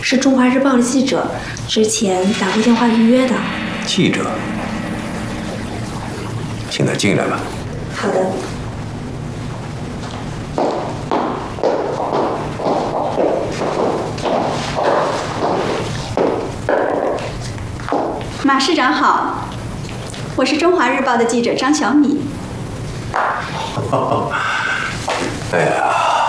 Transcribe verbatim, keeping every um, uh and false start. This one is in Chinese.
是中华日报的记者，之前打过电话预约的。 记者，请他进来吧。 好的。 马市长好，我是中华日报的记者张小米。 哎呀。